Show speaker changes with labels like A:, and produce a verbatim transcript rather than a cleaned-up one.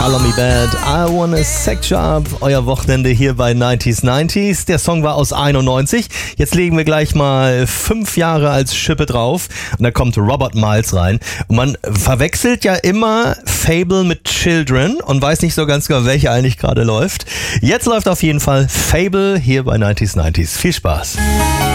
A: Follow Me Bad, I Wanna Sex You Up, euer Wochenende hier bei neunzig neunzig. Der Song war aus einundneunzig. Jetzt legen wir gleich mal fünf Jahre als Schippe drauf und da kommt Robert Miles rein. Und man verwechselt ja immer Fable mit Children und weiß nicht so ganz genau, welche eigentlich gerade läuft. Jetzt läuft auf jeden Fall Fable hier bei neunzig neunzig. Viel Spaß.